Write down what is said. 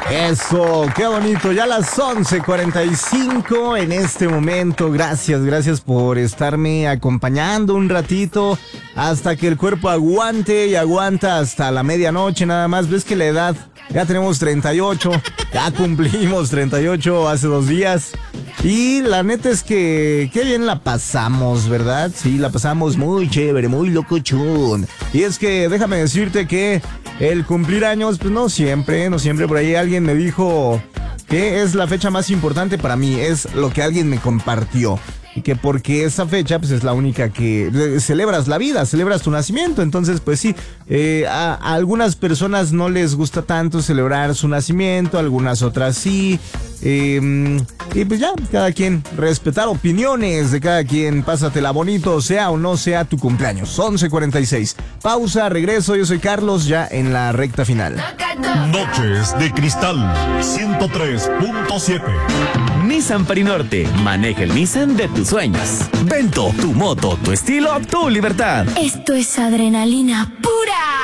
Eso, qué bonito, ya las 11:45 en este momento. Gracias por estarme acompañando un ratito hasta que el cuerpo aguante y aguanta hasta la medianoche nada más. Ves que la edad, ya tenemos 38, ya cumplimos 38 hace 2 días. Y la neta es que qué bien la pasamos, ¿verdad? Sí, la pasamos muy chévere, muy locochón. Y es que déjame decirte que el cumplir años, pues no siempre. Por ahí alguien me dijo que es la fecha más importante para mí, es lo que alguien me compartió. Y que porque esa fecha pues es la única que celebras la vida, celebras tu nacimiento. Entonces pues sí, a algunas personas no les gusta tanto celebrar su nacimiento, algunas otras sí. Y pues ya, cada quien, respetar opiniones de cada quien. Pásatela bonito, sea o no sea tu cumpleaños. 11:46. Pausa, regreso, yo soy Carlos, ya en la recta final. Noches de Cristal 103.7. Nissan Perinorte, maneja el Nissan de tus sueños. Vento, tu moto, tu estilo, tu libertad. Esto es adrenalina pura.